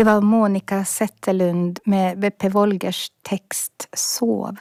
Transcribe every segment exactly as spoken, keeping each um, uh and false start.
Det var Monica Zetterlund med Beppe Wolgers text Sov.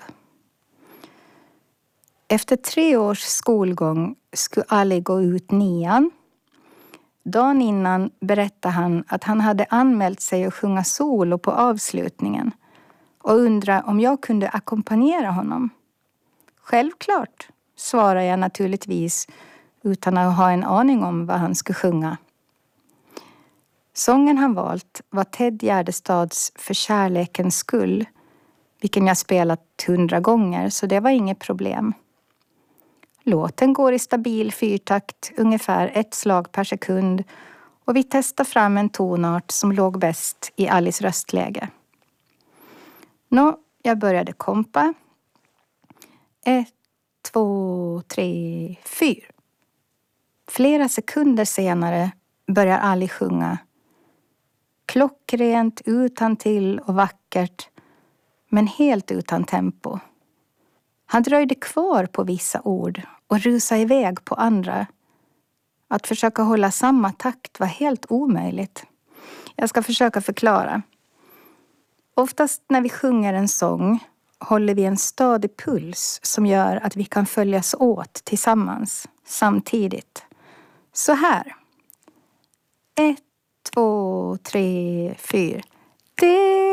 Efter tre års skolgång skulle Ali gå ut nian. Dagen innan berättade han att han hade anmält sig att sjunga solo på avslutningen och undrade om jag kunde ackompanjera honom. Självklart, svarade jag naturligtvis utan att ha en aning om vad han skulle sjunga. Sången han valt var Ted Gärdestads För kärlekens skull, vilken jag spelat hundra gånger, så det var inget problem. Låten går i stabil fyrtakt, ungefär ett slag per sekund, och vi testar fram en tonart som låg bäst i Alice röstläge. Nå, jag började kompa. Ett, två, tre, fyra. Flera sekunder senare börjar Ali sjunga. Klockrent, utan till och vackert, men helt utan tempo. Han dröjde kvar på vissa ord och rusade iväg på andra. Att försöka hålla samma takt var helt omöjligt. Jag ska försöka förklara. Oftast när vi sjunger en sång håller vi en stadig puls som gör att vi kan följas åt tillsammans, samtidigt. Så här. Ett, två, tre, fyra. Det